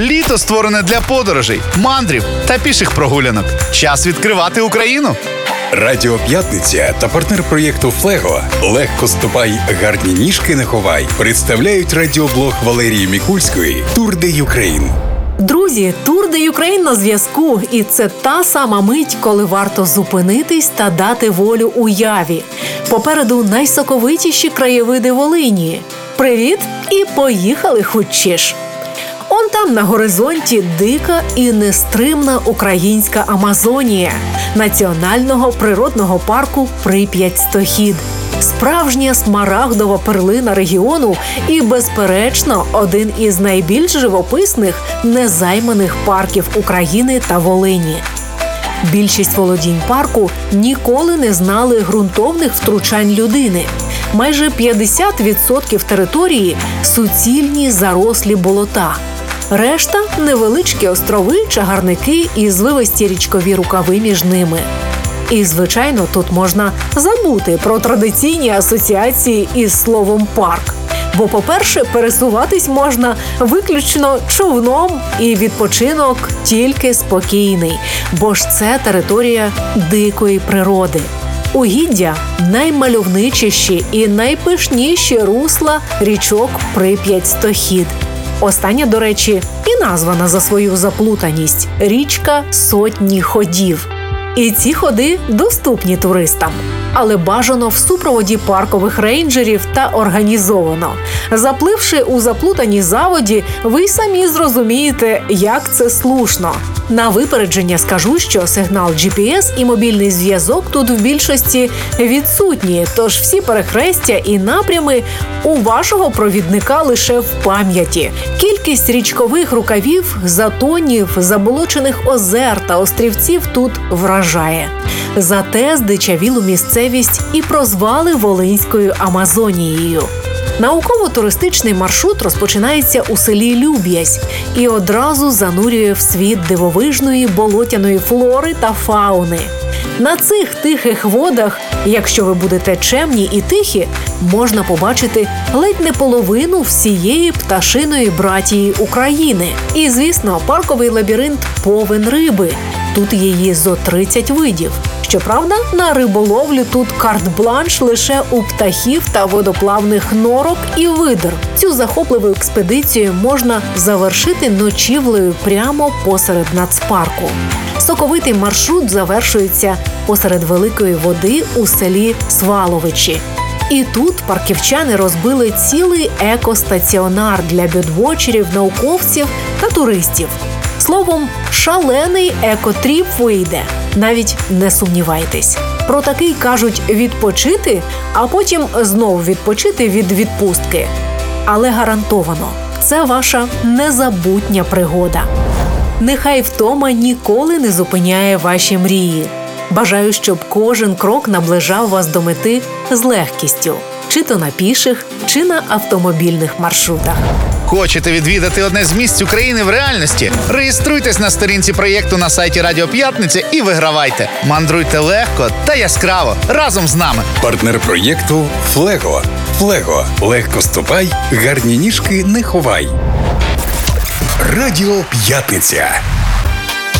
Літо створене для подорожей, мандрів та піших прогулянок. Час відкривати Україну. Радіо П'ятниця та партнер проєкту «Флего» «Легко ступай, гарні ніжки не ховай» представляють радіоблог Валерії Мікульської «Тур де Юкрейн». Друзі, Тур де Юкрейн на зв'язку. І це та сама мить, коли варто зупинитись та дати волю уяві. Попереду найсоковитіші краєвиди Волині. Привіт і поїхали хутчіш! Он там на горизонті дика і нестримна українська Амазонія національного природного парку Прип'ять-Стохід. Справжня смарагдова перлина регіону і, безперечно, один із найбільш живописних незайманих парків України та Волині. Більшість володінь парку ніколи не знали ґрунтовних втручань людини. Майже 50% території – суцільні зарослі болота. Решта – невеличкі острови, чагарники і звивисті річкові рукави між ними. І, звичайно, тут можна забути про традиційні асоціації із словом «парк». Бо, по-перше, пересуватись можна виключно човном, і відпочинок тільки спокійний, бо ж це територія дикої природи. Угіддя – наймальовничіші і найпишніші русла річок Прип'ять-Стохід. Остання, до речі, і названа за свою заплутаність – річка Сотні ходів. І ці ходи доступні туристам, але бажано в супроводі паркових рейнджерів та організовано. Запливши у заплутаній заводі, ви й самі зрозумієте, як це слушно. На випередження скажу, що сигнал GPS і мобільний зв'язок тут в більшості відсутні, тож всі перехрестя і напрями у вашого провідника лише в пам'яті. Кількість річкових рукавів, затонів, заболочених озер та острівців тут вражає. Зате здичавілу місцевість і прозвали Волинською Амазонією. Науково-туристичний маршрут розпочинається у селі Люб'язь і одразу занурює в світ дивовижної болотяної флори та фауни. На цих тихих водах, якщо ви будете чемні і тихі, можна побачити ледь не половину всієї пташиної братії України. І, звісно, парковий лабіринт повен риби. Тут її зо 30 видів. Щоправда, на риболовлю тут карт-бланш лише у птахів та водоплавних норок і видр. Цю захопливу експедицію можна завершити ночівлею прямо посеред нацпарку. Соковитий маршрут завершується посеред великої води у селі Сваловичі. І тут парківчани розбили цілий екостаціонар для бьордвотчерів, науковців та туристів. Словом, шалений екотріп вийде. Навіть не сумнівайтесь. Про такий кажуть відпочити, а потім знову відпочити від відпустки. Але гарантовано, це ваша незабутня пригода. Нехай втома ніколи не зупиняє ваші мрії. Бажаю, щоб кожен крок наближав вас до мети з легкістю. Чи то на піших, чи на автомобільних маршрутах. Хочете відвідати одне з місць України в реальності? Реєструйтесь на сторінці проєкту на сайті Радіо П'ятниця і вигравайте. Мандруйте легко та яскраво разом з нами. Партнер проєкту «Флего». «Флего» – легко ступай, гарні ніжки не ховай. Радіо П'ятниця.